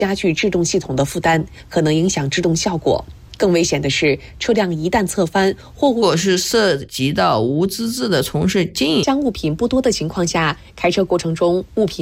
加剧制动系统的负担，可能影响制动效果。更危险的是，车辆一旦侧翻， 如果是涉及到无资质的从事经营， 将物品不多的情况下，开车过程中物品